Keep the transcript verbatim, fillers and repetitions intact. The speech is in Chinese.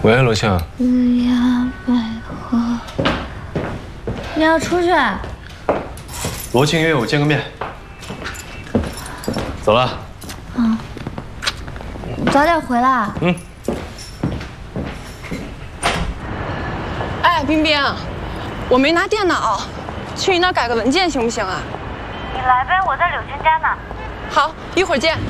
喂，罗庆。 日压百合，你要出去？ 罗庆约我见个面。走了。 嗯。早点回来。 嗯。 哎，冰冰，我没拿电脑，去你那儿改个文件行不行啊？ 你来呗，我在柳青家呢。 好，一会儿见。